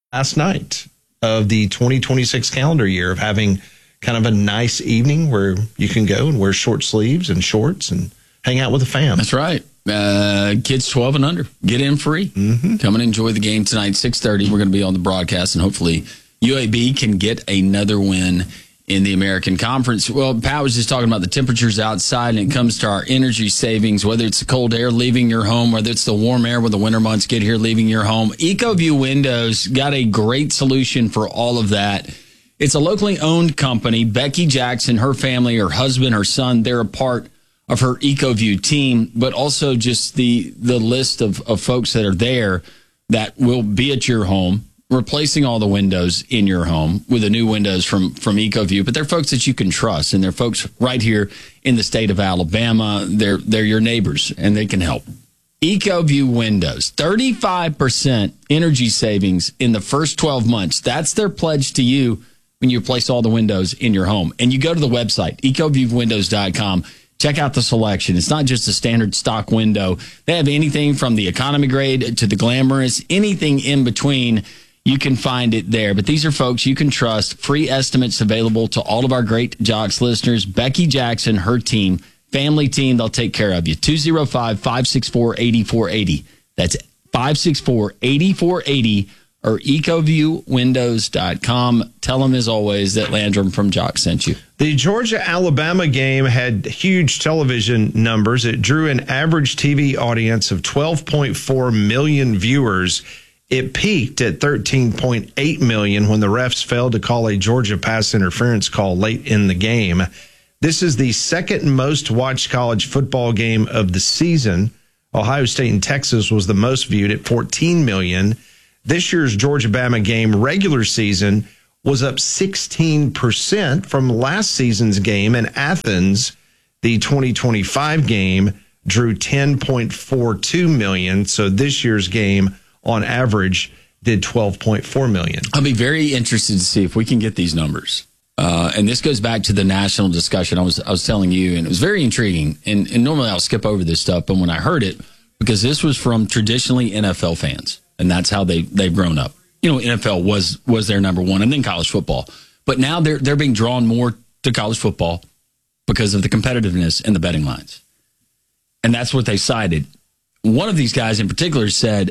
last night of the 2026 calendar year of having kind of a nice evening where you can go and wear short sleeves and shorts and hang out with the fam. That's right. Kids 12 and under, get in free. Come and enjoy the game tonight, 6:30. We're going to be on the broadcast, and hopefully UAB can get another win in the American Conference. Well, Pat was just talking about the temperatures outside, and it comes to our energy savings, whether it's the cold air leaving your home, whether it's the warm air when the winter months get here leaving your home. EcoView Windows got a great solution for all of that. It's a locally owned company. Becky Jackson, her family, her husband, her son, they're a part of her EcoView team, but also just the list of folks that are there that will be at your home, replacing all the windows in your home with the new windows from EcoView. But they're folks that you can trust, and they're folks right here in the state of Alabama. They're your neighbors, and they can help. EcoView Windows, 35% energy savings in the first 12 months. That's their pledge to you when you place all the windows in your home. And you go to the website, ecoviewwindows.com. Check out the selection. It's not just a standard stock window. They have anything from the economy grade to the glamorous, anything in between. You can find it there. But these are folks you can trust. Free estimates available to all of our great Jocks listeners. Becky Jackson, her team, family team, they'll take care of you. 205-564-8480. That's 564-8480 or ecoviewwindows.com. Tell them, as always, that Landrum from Jocks sent you. The Georgia-Alabama game had huge television numbers. It drew an average TV audience of 12.4 million viewers. It peaked at 13.8 million when the refs failed to call a Georgia pass interference call late in the game. This is the second most watched college football game of the season. Ohio State and Texas was the most viewed at 14 million. This year's Georgia-Bama game regular season was up 16% from last season's game. In Athens, the 2025 game drew 10.42 million. So this year's game, on average, did 12.4 million. I'll be very interested to see if we can get these numbers. And this goes back to the national discussion I was telling you, and it was very intriguing. And normally I'll skip over this stuff, but when I heard it, because this was from traditionally NFL fans, and that's how they've grown up. You know, NFL was their number one, and then college football. But now they're being drawn more to college football because of the competitiveness and the betting lines. And that's what they cited. One of these guys in particular said,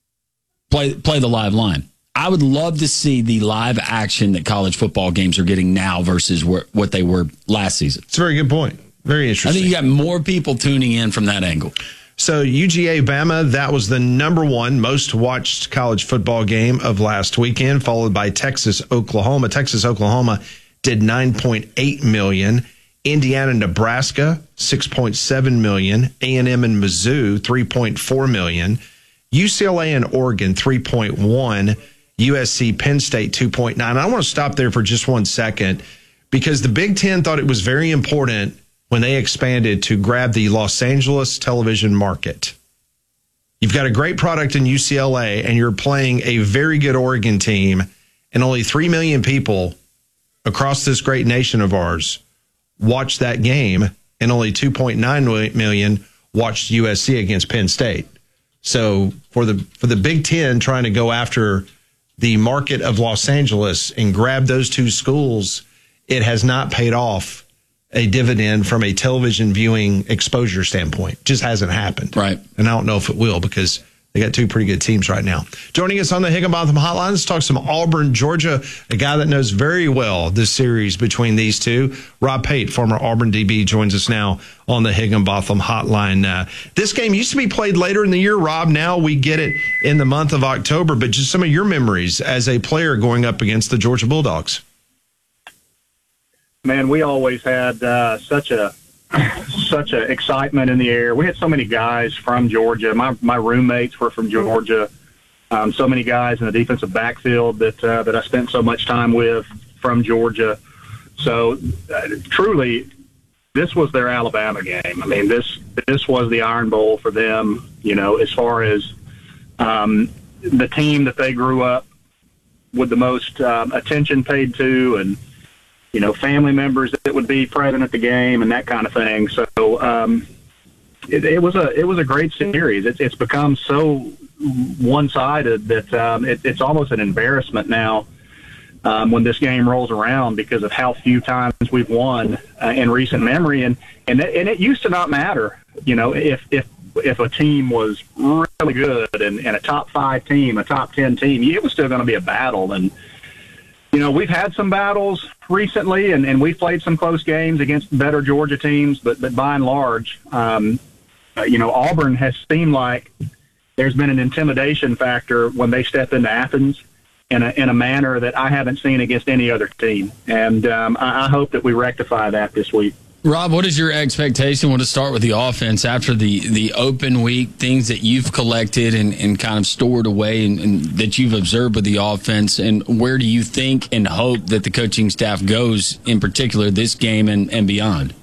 play the live line. I would love to see the live action that college football games are getting now versus what they were last season. It's a very good point. Very interesting. I think you got more people tuning in from that angle. So UGA-Bama, that was the number one most watched college football game of last weekend, followed by Texas-Oklahoma. Texas-Oklahoma did 9.8 million. Indiana-Nebraska, 6.7 million. A&M and Mizzou, 3.4 million. UCLA and Oregon, 3.1. USC, Penn State, 2.9. I want to stop there for just 1 second because the Big Ten thought it was very important when they expanded to grab the Los Angeles television market. You've got a great product in UCLA, and you're playing a very good Oregon team, and only 3 million people across this great nation of ours watched that game, and only 2.9 million watched USC against Penn State. So for the Big Ten trying to go after the market of Los Angeles and grab those two schools, it has not paid off a dividend from a television viewing exposure standpoint. Just hasn't happened. Right. And I don't know if it will because they got two pretty good teams right now. Joining us on the Higginbotham Hotline, let's talk some Auburn, Georgia, a guy that knows very well the series between these two. Rob Pate, former Auburn DB, joins us now on the Higginbotham Hotline. This game used to be played later in the year, Rob. Now we get it in the month of October, but just some of your memories as a player going up against the Georgia Bulldogs. Man, we always had such a excitement in the air. We had so many guys from Georgia. My roommates were from Georgia. So many guys in the defensive backfield that I spent so much time with from Georgia. So truly, this was their Alabama game. I mean, this was the Iron Bowl for them. You know, as far as the team that they grew up with the most attention paid to, and you know, family members that would be present at the game and that kind of thing. So it was a great series. It's become so one-sided that it's almost an embarrassment now when this game rolls around because of how few times we've won in recent memory. And it used to not matter, if a team was really good and a top 5 team, a top 10 team, it was still going to be a battle. And, we've had some battles recently and we've played some close games against better Georgia teams, but by and large, Auburn has seemed like there's been an intimidation factor when they step into Athens in a manner that I haven't seen against any other team. And I hope that we rectify that this week. Rob, what is your expectation? We'll just start with the offense after the open week, things that you've collected and kind of stored away and that you've observed with the offense, and where do you think and hope that the coaching staff goes in particular this game and beyond?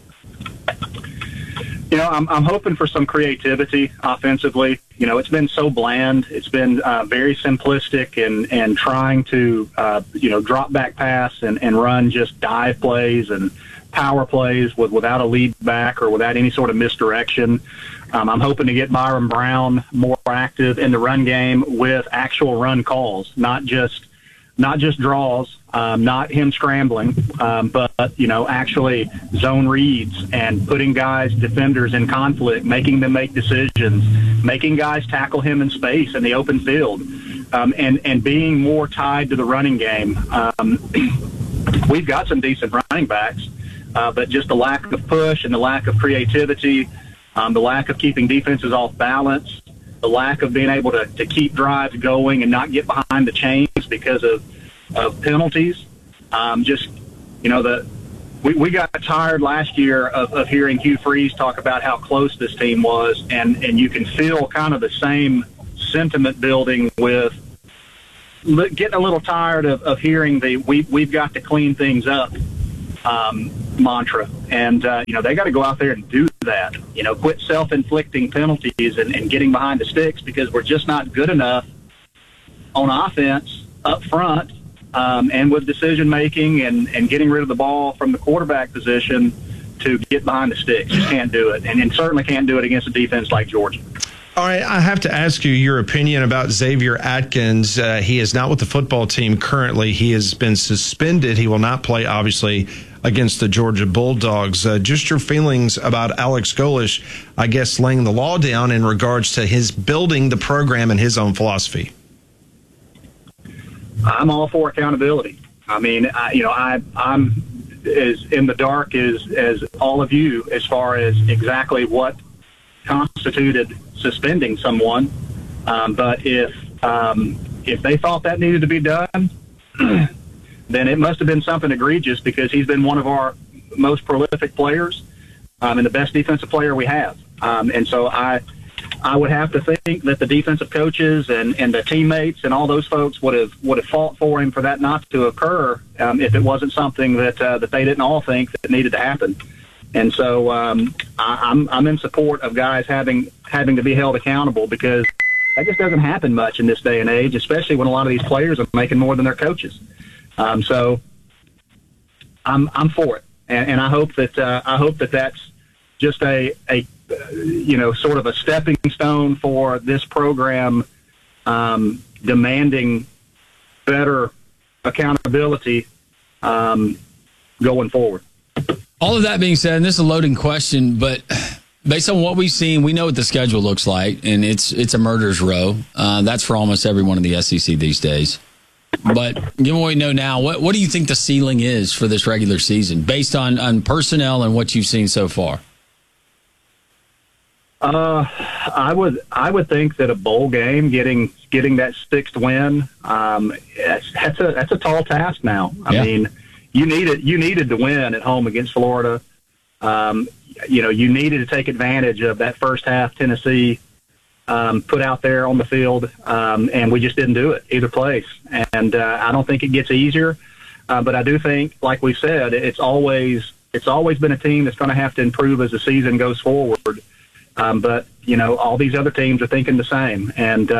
I'm hoping for some creativity offensively. It's been so bland. It's been very simplistic and trying to, drop back pass and run just dive plays and power plays without a lead back or without any sort of misdirection. I'm hoping to get Byron Brown more active in the run game with actual run calls, not just draws, not him scrambling, but actually zone reads and putting defenders in conflict, making them make decisions, making guys tackle him in space in the open field, and being more tied to the running game. We've got some decent running backs, but just the lack of push and the lack of creativity, the lack of keeping defenses off balance, the lack of being able to keep drives going and not get behind the chains because of penalties. We got tired last year of hearing Hugh Freeze talk about how close this team was, and you can feel kind of the same sentiment building with getting a little tired of hearing we've got to clean things up mantra. And, they got to go out there and do that. Quit self-inflicting penalties and getting behind the sticks because we're just not good enough on offense up front and with decision-making and getting rid of the ball from the quarterback position to get behind the sticks. Just can't do it. And certainly can't do it against a defense like Georgia. All right, I have to ask you your opinion about Xavier Atkins. He is not with the football team currently. He has been suspended. He will not play, obviously, against the Georgia Bulldogs. Just your feelings about Alex Golesh, I guess, laying the law down in regards to his building the program and his own philosophy. I'm all for accountability. I mean, I'm as in the dark as all of you as far as exactly what constituted suspending someone. But if they thought that needed to be done, then it must have been something egregious because he's been one of our most prolific players and the best defensive player we have. And so I would have to think that the defensive coaches and the teammates and all those folks would have fought for him for that not to occur if it wasn't something that they didn't all think that needed to happen. And so I'm in support of guys having to be held accountable because that just doesn't happen much in this day and age, especially when a lot of these players are making more than their coaches. So I'm for it, and I hope that that's just a sort of a stepping stone for this program demanding better accountability going forward. All of that being said, and this is a loading question, but based on what we've seen, we know what the schedule looks like, and it's a murderer's row. That's for almost everyone in the SEC these days. But given what we know now, what do you think the ceiling is for this regular season, based on personnel and what you've seen so far? I would think that a bowl game, getting that sixth win, that's a tall task now. I mean, you needed to win at home against Florida. You needed to take advantage of that first half Tennessee put out there on the field, and we just didn't do it either place. And I don't think it gets easier, but I do think, like we said, it's always been a team that's going to have to improve as the season goes forward. But all these other teams are thinking the same, and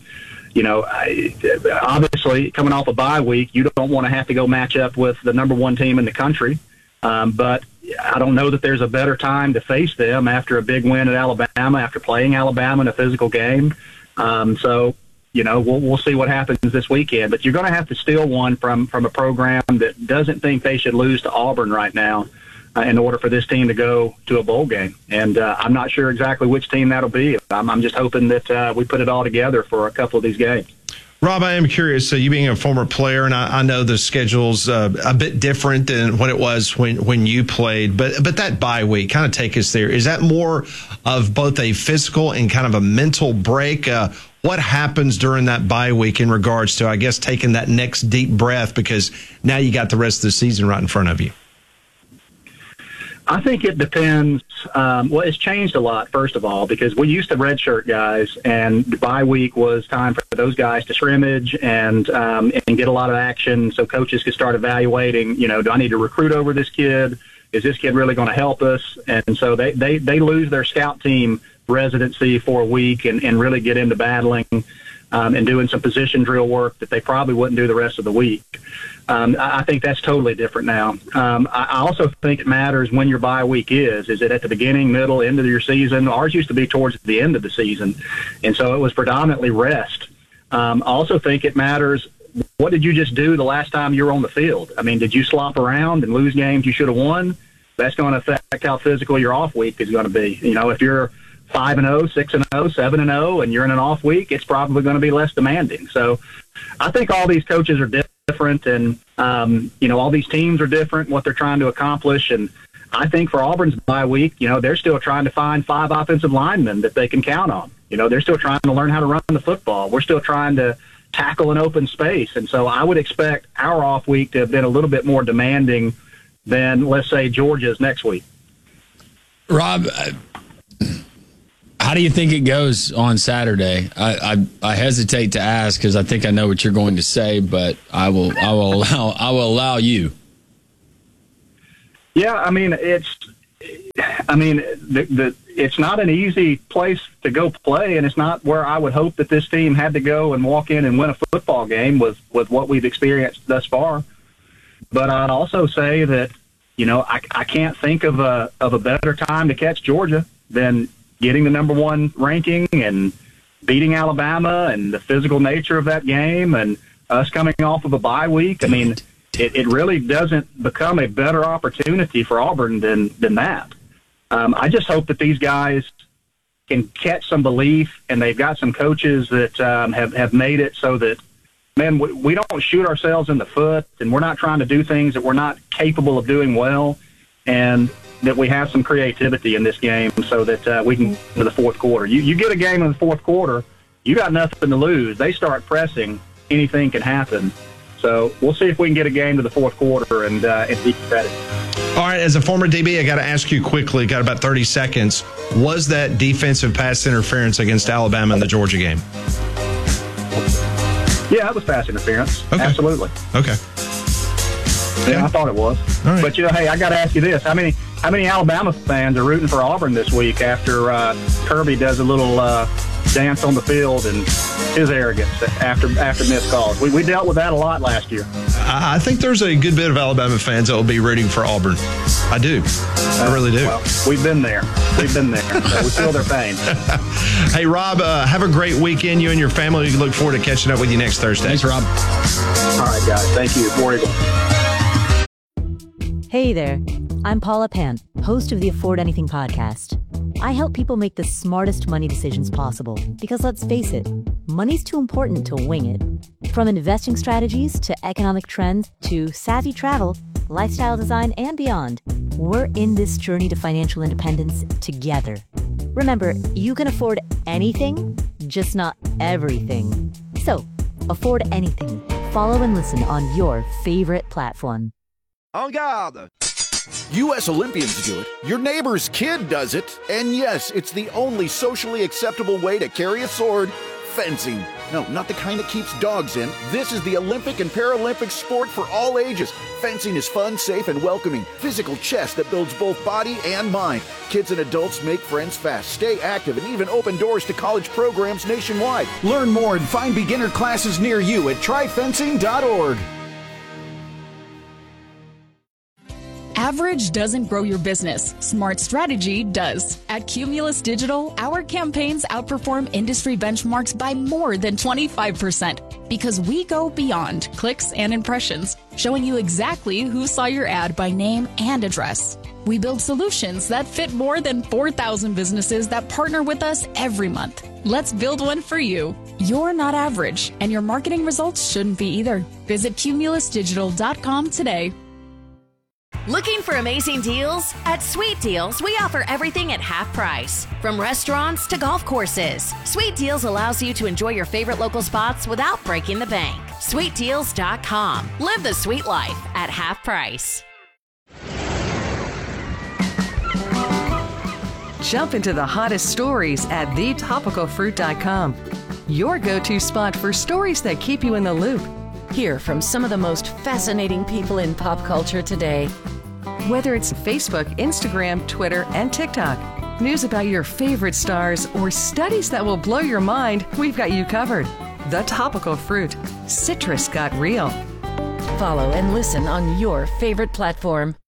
obviously coming off a bye week, you don't want to have to go match up with the number one team in the country. But I don't know that there's a better time to face them after a big win at Alabama, after playing Alabama in a physical game. So, we'll see what happens this weekend. But you're going to have to steal one from a program that doesn't think they should lose to Auburn right now in order for this team to go to a bowl game. And I'm not sure exactly which team that'll be. I'm just hoping that we put it all together for a couple of these games. Rob, I am curious. So you being a former player, and I know the schedule's a bit different than what it was when you played, but that bye week, kind of take us there. Is that more of both a physical and kind of a mental break? What happens during that bye week in regards to, I guess, taking that next deep breath because now you got the rest of the season right in front of you? I think it depends. Well, it's changed a lot, first of all, because we used to redshirt guys, and the bye week was time for those guys to scrimmage and get a lot of action so coaches could start evaluating, do I need to recruit over this kid? Is this kid really going to help us? And so they lose their scout team residency for a week and really get into battling and doing some position drill work that they probably wouldn't do the rest of the week. I think that's totally different now. I also think it matters when your bye week is. Is it at the beginning, middle, end of your season? Ours used to be towards the end of the season, and so it was predominantly rest. I also think it matters, what did you just do the last time you were on the field? I mean, did you slop around and lose games you should have won? That's going to affect how physical your off week is going to be. If you're 5-0, 6-0, 7-0, and you're in an off week, it's probably going to be less demanding. So I think all these coaches are different, and all these teams are different, what they're trying to accomplish. And I think for Auburn's bye week, they're still trying to find 5 offensive linemen that they can count on. They're still trying to learn how to run the football. We're still trying to tackle an open space. And so I would expect our off week to have been a little bit more demanding than, let's say, Georgia's next week. Rob, how do you think it goes on Saturday? I hesitate to ask because I think I know what you're going to say, but I will allow you. Yeah, I mean it's not an easy place to go play, and it's not where I would hope that this team had to go and walk in and win a football game with what we've experienced thus far. But I'd also say that I can't think of a better time to catch Georgia than getting the number 1 ranking and beating Alabama and the physical nature of that game and us coming off of a bye week. I mean, it really doesn't become a better opportunity for Auburn than that. I just hope that these guys can catch some belief, and they've got some coaches that have made it so that, man, we don't shoot ourselves in the foot, and we're not trying to do things that we're not capable of doing well, and that we have some creativity in this game so that we can get to the fourth quarter. You get a game in the fourth quarter, you got nothing to lose. They start pressing, anything can happen. So we'll see if we can get a game to the fourth quarter and be competitive. All right, as a former DB, I got to ask you quickly, got about 30 seconds. Was that defensive pass interference against Alabama in the Georgia game? Yeah, it was pass interference. Okay. Absolutely. Okay. Yeah, I thought it was. All right. But, hey, I got to ask you this. How many Alabama fans are rooting for Auburn this week after Kirby does a little dance on the field and his arrogance after missed calls? We dealt with that a lot last year. I think there's a good bit of Alabama fans that will be rooting for Auburn. I do. I really do. Well, we've been there. So we feel their pain. Hey, Rob, have a great weekend. You and your family. We look forward to catching up with you next Thursday. Thanks, Rob. All right, guys. Thank you. War Eagle. Hey there. I'm Paula Pant, host of the Afford Anything podcast. I help people make the smartest money decisions possible because, let's face it, money's too important to wing it. From investing strategies to economic trends to savvy travel, lifestyle design, and beyond, we're in this journey to financial independence together. Remember, you can afford anything, just not everything. So, afford anything. Follow and listen on your favorite platform. En garde! U.S. Olympians do it, your neighbor's kid does it, and yes, it's the only socially acceptable way to carry a sword, fencing. No, not the kind that keeps dogs in. This is the Olympic and Paralympic sport for all ages. Fencing is fun, safe, and welcoming. Physical chess that builds both body and mind. Kids and adults make friends fast, stay active, and even open doors to college programs nationwide. Learn more and find beginner classes near you at tryfencing.org. Average doesn't grow your business. Smart strategy does. At Cumulus Digital, our campaigns outperform industry benchmarks by more than 25% because we go beyond clicks and impressions, showing you exactly who saw your ad by name and address. We build solutions that fit more than 4,000 businesses that partner with us every month. Let's build one for you. You're not average, and your marketing results shouldn't be either. Visit cumulusdigital.com today. Looking for amazing deals? At Sweet Deals, we offer everything at half price. From restaurants to golf courses, Sweet Deals allows you to enjoy your favorite local spots without breaking the bank. SweetDeals.com. Live the sweet life at half price. Jump into the hottest stories at thetopicalfruit.com. Your go-to spot for stories that keep you in the loop. Hear from some of the most fascinating people in pop culture today. Whether it's Facebook, Instagram, Twitter, and TikTok, news about your favorite stars, or studies that will blow your mind, we've got you covered. The Topical Fruit. Citrus got real. Follow and listen on your favorite platform.